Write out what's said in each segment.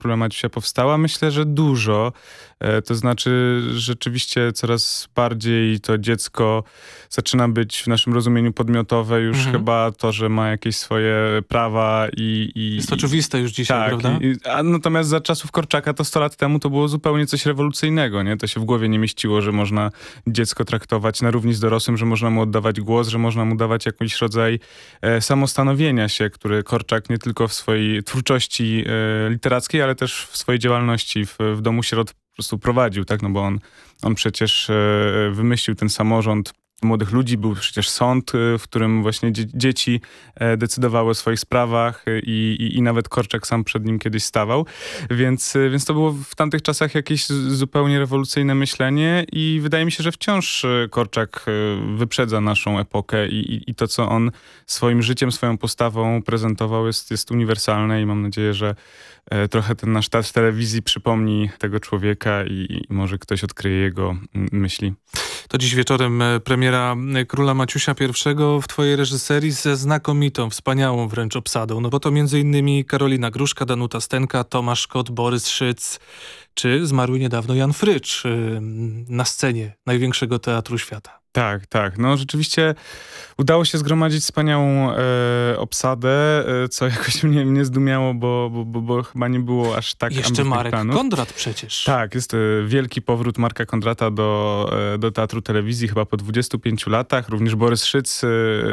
Króla Maciusia powstała? Myślę, że dużo. To znaczy rzeczywiście coraz bardziej to dziecko zaczyna być w naszym rozumieniu podmiotowe. Już chyba to, że ma jakieś swoje prawa i jest oczywiste już dzisiaj, tak, prawda? Natomiast za czasów Korczaka to 100 lat temu to było zupełnie coś rewolucyjnego, nie? To się w głowie nie mieściło, że można dziecko traktować na równi z dorosłym, że można mu oddawać głos, że można mu dawać jakiś rodzaj samostanowienia się, który Korczak nie tylko w swojej twórczości literackiej, ale też w swojej działalności w Domu Sierot po prostu prowadził, tak? No bo on przecież wymyślił ten samorząd młodych ludzi, był przecież sąd, w którym właśnie dzieci decydowały o swoich sprawach i nawet Korczak sam przed nim kiedyś stawał. Więc to było w tamtych czasach jakieś zupełnie rewolucyjne myślenie i wydaje mi się, że wciąż Korczak wyprzedza naszą epokę i to, co on swoim życiem, swoją postawą prezentował jest uniwersalne i mam nadzieję, że trochę ten nasz teatr telewizji przypomni tego człowieka i może ktoś odkryje jego myśli. To dziś wieczorem premiera Króla Maciusia I w twojej reżyserii ze znakomitą, wspaniałą wręcz obsadą. No bo to m.in. Karolina Gruszka, Danuta Stenka, Tomasz Kot, Borys Szyc, czy zmarły niedawno Jan Frycz na scenie największego teatru świata. Tak. No rzeczywiście udało się zgromadzić wspaniałą obsadę, co jakoś mnie zdumiało, bo chyba nie było aż tak jeszcze Marek planów. Kondrat przecież. Tak, jest wielki powrót Marka Kondrata do teatru telewizji chyba po 25 latach. Również Borys Szyc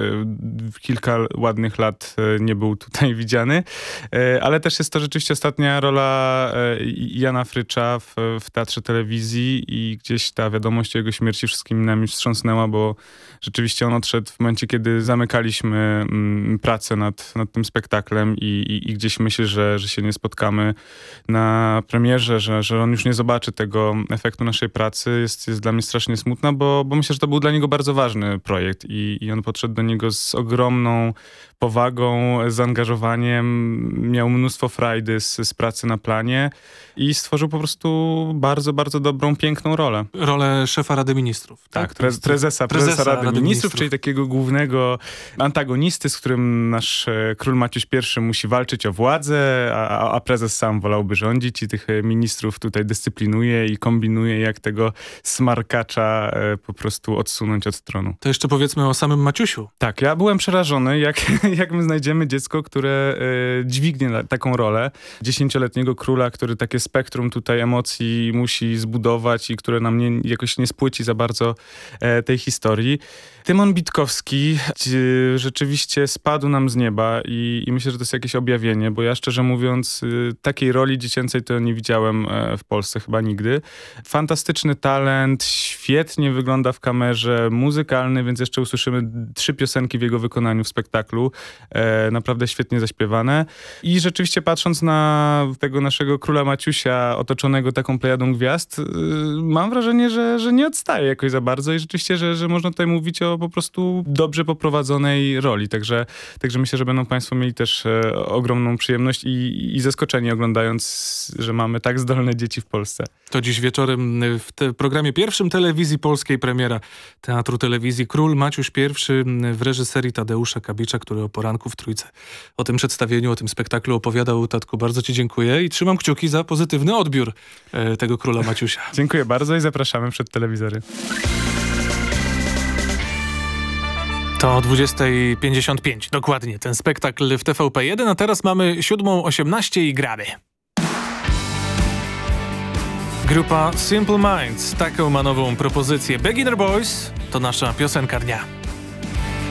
kilka ładnych lat nie był tutaj widziany. Ale też jest to rzeczywiście ostatnia rola Jana Frycza w teatrze telewizji i gdzieś ta wiadomość o jego śmierci wszystkimi nami wstrząsnęła, bo rzeczywiście on odszedł w momencie, kiedy zamykaliśmy pracę nad tym spektaklem i gdzieś myślę, że się nie spotkamy na premierze, że on już nie zobaczy tego efektu naszej pracy. Jest dla mnie strasznie smutna, bo myślę, że to był dla niego bardzo ważny projekt i on podszedł do niego z ogromną powagą, zaangażowaniem, miał mnóstwo frajdy z pracy na planie i stworzył po prostu bardzo, bardzo dobrą, piękną rolę. Rolę szefa Rady Ministrów. Tak, prezesa Rady Ministrów, czyli takiego głównego antagonisty, z którym nasz król Maciuś I musi walczyć o władzę, a prezes sam wolałby rządzić i tych ministrów tutaj dyscyplinuje i kombinuje, jak tego smarkacza po prostu odsunąć od tronu. To jeszcze powiedzmy o samym Maciusiu. Tak, ja byłem przerażony, jak my znajdziemy dziecko, które dźwignie taką rolę 10-letniego króla, który takie spektrum tutaj emocji musi zbudować i które nam jakoś nie spłyci za bardzo tej historii. Tymon Bitkowski rzeczywiście spadł nam z nieba i myślę, że to jest jakieś objawienie, bo ja szczerze mówiąc takiej roli dziecięcej to nie widziałem w Polsce chyba nigdy. Fantastyczny talent, świetnie wygląda w kamerze, muzykalny, więc jeszcze usłyszymy 3 piosenki w jego wykonaniu w spektaklu. Naprawdę świetnie zaśpiewane. I rzeczywiście patrząc na tego naszego króla Maciusia otoczonego taką plejadą gwiazd, mam wrażenie, że nie odstaje jakoś za bardzo i rzeczywiście, że można tutaj mówić o po prostu dobrze poprowadzonej roli. Także myślę, że będą państwo mieli też ogromną przyjemność i zaskoczeni oglądając, że mamy tak zdolne dzieci w Polsce. To dziś wieczorem w programie pierwszym telewizji polskiej premiera Teatru Telewizji Król Maciuś I w reżyserii Tadeusza Kabicza, który o poranku w Trójce o tym przedstawieniu, o tym spektaklu opowiadał. Tatku, bardzo ci dziękuję i trzymam kciuki za pozytywny odbiór tego Króla Maciusia. Dziękuję bardzo i zapraszamy przed telewizory. To 20:55, dokładnie, ten spektakl w TVP1, a teraz mamy 7:18 i gramy. Grupa Simple Minds taką ma nową propozycję. Beginner Boys to nasza piosenka dnia.